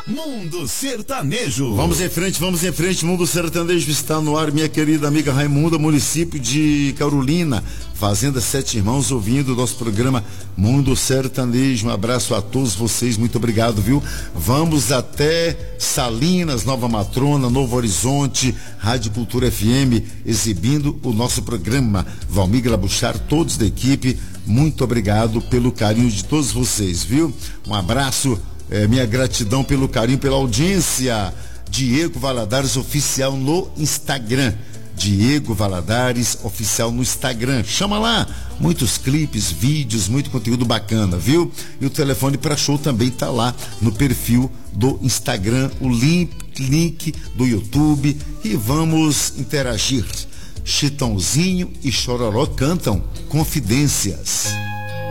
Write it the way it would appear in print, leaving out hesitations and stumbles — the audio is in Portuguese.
Mundo Sertanejo. Vamos em frente, Mundo Sertanejo está no ar, minha querida amiga Raimunda, município de Carolina, Fazenda Sete Irmãos, ouvindo o nosso programa Mundo Sertanejo. Um abraço a todos vocês, muito obrigado, viu? Vamos até Salinas, Nova Matrona, Novo Horizonte, Rádio Cultura FM, exibindo o nosso programa. Valmir Glabuchar, todos da equipe, muito obrigado pelo carinho de todos vocês, viu? Um abraço, minha gratidão pelo carinho, pela audiência. Diego Valadares Oficial no Instagram. Diego Valadares Oficial no Instagram. Chama lá, muitos clipes, vídeos, muito conteúdo bacana, viu? E o telefone para show também tá lá no perfil do Instagram, o link do YouTube, e vamos interagir. Chitãozinho e Chororó cantam Confidências.